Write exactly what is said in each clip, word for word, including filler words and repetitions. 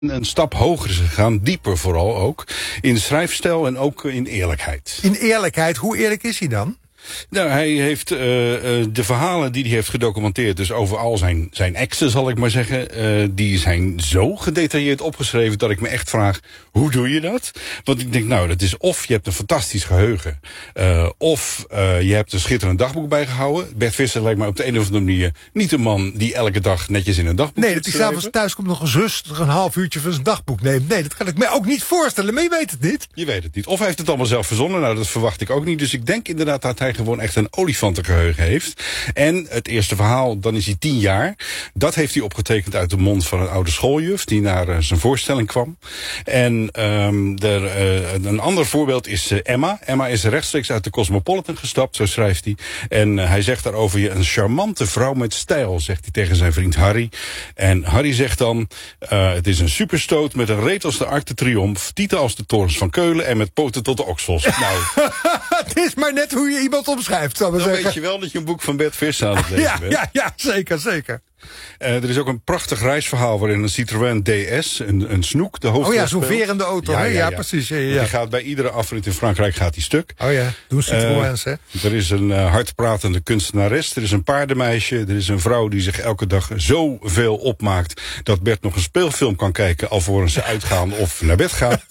Een stap hoger is gegaan, dieper vooral ook, in schrijfstijl en ook in eerlijkheid. In eerlijkheid, hoe eerlijk is hij dan? Nou, hij heeft uh, uh, de verhalen die hij heeft gedocumenteerd, dus over al zijn, zijn exen, zal ik maar zeggen, uh, die zijn zo gedetailleerd opgeschreven dat ik me echt vraag, hoe doe je dat? Want ik denk, nou, dat is of je hebt een fantastisch geheugen, uh, of uh, je hebt een schitterend dagboek bijgehouden. Bert Visser lijkt mij op de een of andere manier niet een man die elke dag netjes in een dagboek Nee, dat hij s'avonds thuis komt nog eens rustig een half uurtje van zijn dagboek neemt. Nee, dat kan ik me ook niet voorstellen, maar je weet het niet. Je weet het niet. Of hij heeft het allemaal zelf verzonnen, nou, dat verwacht ik ook niet. Dus ik denk inderdaad dat hij gewoon echt een olifantengeheugen heeft. En het eerste verhaal, dan is hij tien jaar. Dat heeft hij opgetekend uit de mond van een oude schooljuf die naar uh, zijn voorstelling kwam. En um, er, uh, een ander voorbeeld is uh, Emma. Emma is rechtstreeks uit de Cosmopolitan gestapt, zo schrijft hij. En uh, hij zegt daarover je een charmante vrouw met stijl, zegt hij tegen zijn vriend Harry. En Harry zegt dan, uh, het is een superstoot met een reet als de Arc de Triomphe, tieten als de torens van Keulen en met poten tot de oksels. Nou, het is maar net hoe je iemand omschrijft, zal ik dan zeggen. weet je wel dat je een boek van Bert Visser aan het lezen Ja, bent. ja, ja, zeker, zeker. Uh, er is ook een prachtig reisverhaal waarin een Citroën D S, een, een snoek, de hoofdrol Oh ja, zo'n speelt. verende auto, Ja, hè? ja, Ja, ja. precies. Ja, ja. Die gaat bij iedere afrit in Frankrijk gaat die stuk. Oh ja, doen Citroëns, hè? Uh, er is een uh, hardpratende kunstenares, er is een paardenmeisje, er is een vrouw die zich elke dag zoveel opmaakt dat Bert nog een speelfilm kan kijken alvorens ze uitgaan of naar bed gaan.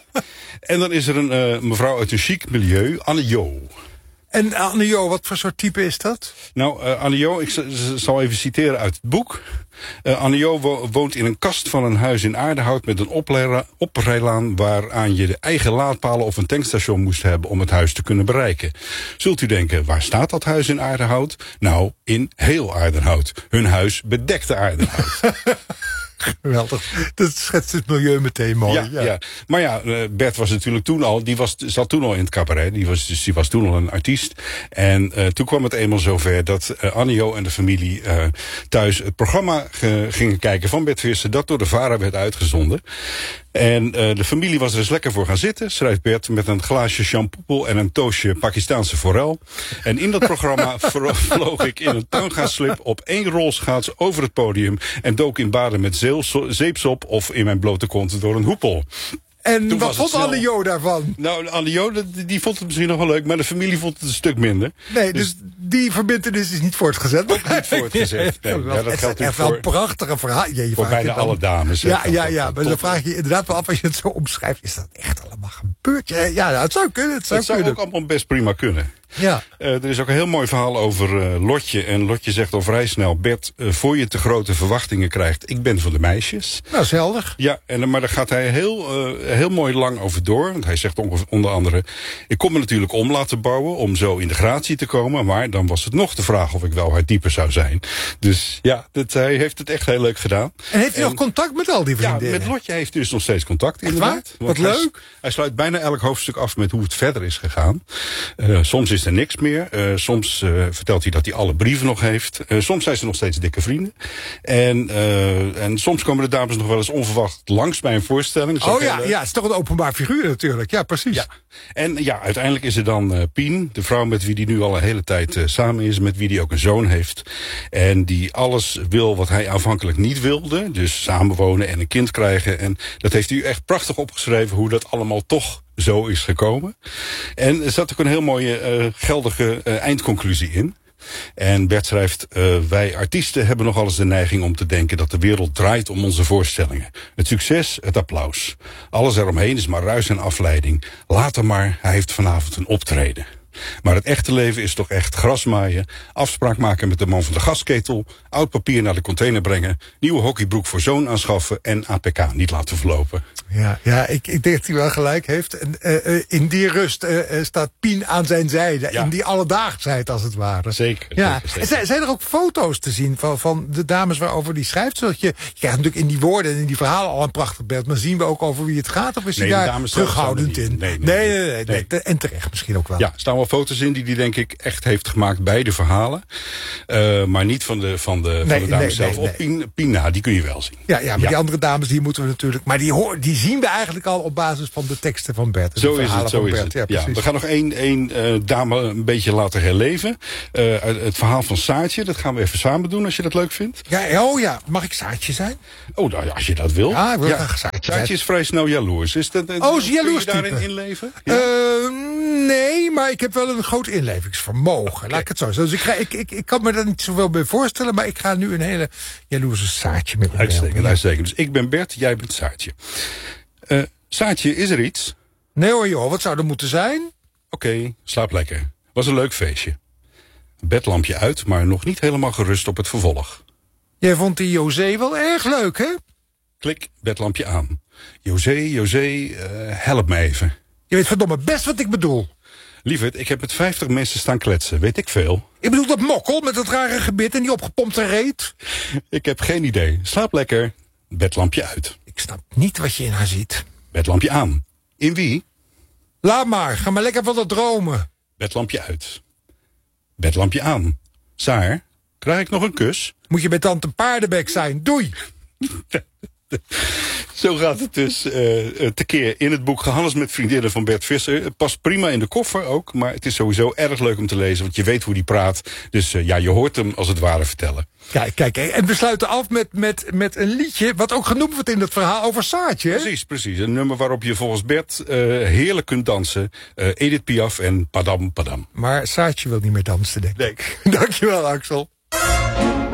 En dan is er een uh, mevrouw uit een chic milieu, Anne Jo. En Anne Jo, wat voor soort type is dat? Nou, uh, Anne Jo, ik z- z- zal even citeren uit het boek. Uh, Anne Jo wo- woont in een kast van een huis in Aardehout met een opleira- oprijlaan waaraan je de eigen laadpalen of een tankstation moest hebben om het huis te kunnen bereiken. Zult u denken, waar staat dat huis in Aardehout? Nou, in heel Aardehout. Hun huis bedekte Aardehout. Geweldig. Dat schetst het milieu meteen mooi. Ja, ja. ja. Maar ja, uh, Bert was natuurlijk toen al, die was, zat toen al in het cabaret. Die was, dus die was toen al een artiest. En uh, toen kwam het eenmaal zover dat uh, Anne Jo en de familie uh, thuis het programma ge, gingen kijken van Bert Visser, dat door de VARA werd uitgezonden. En uh, de familie was er eens lekker voor gaan zitten, schrijft Bert, met een glaasje champoepel en een toastje Pakistaanse forel. En in dat programma vlo- vloog ik in een tanga-slip op één rolschaats over het podium en dook in baden met zeel- zeepsop of in mijn blote kont door een hoepel. En Toen wat was het vond Anne snel. Jo daarvan? Nou, Anne Jo, die, die vond het misschien nog wel leuk, maar de familie vond het een stuk minder. Nee, dus, dus die verbintenis is niet voortgezet. Ook niet voortgezet. Nee, ja, dat het geldt is natuurlijk echt wel voor, een prachtige verhaal. Ja, je voor vraagt bijna je dan- alle dames. hè, Ja, geldt ja, dat. ja. Maar dan Tot- vraag je je inderdaad wel af als je het zo omschrijft. Is dat echt allemaal gebeurd? Ja, ja, het zou kunnen. Het zou, Het zou kunnen. ook allemaal best prima kunnen. Ja. Uh, er is ook een heel mooi verhaal over uh, Lotje. En Lotje zegt al vrij snel, Bert, uh, voor je te grote verwachtingen krijgt, ik ben van de meisjes. Nou, is helder. Ja, en, maar daar gaat hij heel, uh, heel mooi lang over door. Want hij zegt ongeveer, onder andere, ik kon me natuurlijk om laten bouwen om zo in de gratie te komen. Maar dan was het nog de vraag of ik wel haar type zou zijn. Dus ja, dat, hij heeft het echt heel leuk gedaan. En heeft hij En- nog contact met al die Ja, vriendinnen? met Lotje heeft hij dus nog steeds contact, Echt inderdaad. waar? Want Wat hij, leuk. Hij sluit bijna elk hoofdstuk af met hoe het verder is gegaan. Uh, soms is er niks meer. Uh, soms uh, vertelt hij dat hij alle brieven nog heeft. Uh, soms zijn ze nog steeds dikke vrienden. En, uh, en soms komen de dames nog wel eens onverwacht langs bij een voorstelling. Dat is ook Oh heel ja, leuk. ja, het is toch een openbaar figuur natuurlijk. Ja, precies. Ja. En ja, uiteindelijk is er dan uh, Pien, de vrouw met wie hij nu al een hele tijd uh, samen is, met wie hij ook een zoon heeft. En die alles wil wat hij aanvankelijk niet wilde. Dus samenwonen en een kind krijgen. En dat heeft hij echt prachtig opgeschreven, hoe dat allemaal toch zo is gekomen. En er zat ook een heel mooie uh, geldige uh, eindconclusie in. En Bert schrijft, uh, wij artiesten hebben nogal eens de neiging om te denken dat de wereld draait om onze voorstellingen. Het succes, het applaus. Alles eromheen is maar ruis en afleiding. Later maar, hij heeft vanavond een optreden. Maar het echte leven is toch echt grasmaaien, afspraak maken met de man van de gasketel, oud papier naar de container brengen, nieuwe hockeybroek voor zoon aanschaffen en A P K niet laten verlopen. Ja, ja ik, ik denk dat hij wel gelijk heeft. En, uh, uh, in die rust uh, uh, staat Pien aan zijn zijde. Ja. In die alledaagsheid, als het ware. Zeker. Ja. zeker, zeker. En zijn, zijn er ook foto's te zien van, van de dames waarover die schrijft? Zodat je, je krijgt natuurlijk in die woorden en in die verhalen al een prachtig beeld. Maar zien we ook over wie het gaat? Of is Nee, hij de daar dames zelf terughoudend staan er in? niet. Nee, Nee, nee, nee, nee, nee, nee. nee. En terecht misschien ook wel. Ja, staan wel wel foto's in die hij denk ik echt heeft gemaakt bij de verhalen. Uh, maar niet van de, van de, nee, van de dames nee, zelf. Nee, Op nee. Pina, die kun je wel zien. Ja, ja maar ja. die andere dames die moeten we natuurlijk... Maar die, hoor, die zien we eigenlijk al op basis van de teksten van Bert. Zo is het, zo is het. Ja, ja, we gaan nog één, één uh, dame een beetje laten herleven. Uh, het verhaal van Saartje, dat gaan we even samen doen als je dat leuk vindt. Ja, oh ja, mag ik Saartje zijn? Oh, nou, als je dat wil. Ja, ik wil ja. graag Saartje Saartje is vrij snel jaloers. Is dat, oh, is jaloers kun je daarin inleven? Ja? Uh, nee, maar ik heb wel een groot inlevingsvermogen. Okay. Laat ik het zo zeggen. Dus ik, ga, ik, ik, ik kan me daar niet zoveel bij voorstellen, maar ik ga nu een hele jaloerse Saartje met me Uitstekend, uitstekend. Dus ik ben Bert, jij bent Saartje. Uh, Saartje, is er iets? Nee hoor joh, wat zou er moeten zijn? Oké, okay, slaap lekker. Was een leuk feestje. Bedlampje uit, maar nog niet helemaal gerust op het vervolg. Jij vond die José wel erg leuk, hè? Klik, bedlampje aan. José, José, uh, help me even. Je weet verdomme best wat ik bedoel. Lieverd, ik heb met vijftig mensen staan kletsen, weet ik veel. Ik bedoel dat mokkel met dat rare gebit en die opgepompte reet. Ik heb geen idee. Slaap lekker. Bedlampje uit. Ik snap niet wat je in haar ziet. Bedlampje aan. In wie? Laat maar, ga maar lekker van dat dromen. Bedlampje uit. Bedlampje aan. Saar, krijg ik nog een kus? Moet je bij tante Paardenbek zijn. Doei! Zo gaat het dus uh, tekeer in het boek Gehannes met vriendinnen van Bert Visser. Het past prima in de koffer ook, maar het is sowieso erg leuk om te lezen, want je weet hoe die praat. Dus uh, ja, je hoort hem als het ware vertellen. Kijk, kijk, en we sluiten af met, met, met een liedje, wat ook genoemd wordt in het verhaal over Saartje. Hè? Precies, precies. Een nummer waarop je volgens Bert uh, heerlijk kunt dansen. Uh, Edith Piaf en Padam Padam. Maar Saartje wil niet meer dansen, denk ik. Nee. Dankjewel, Axel.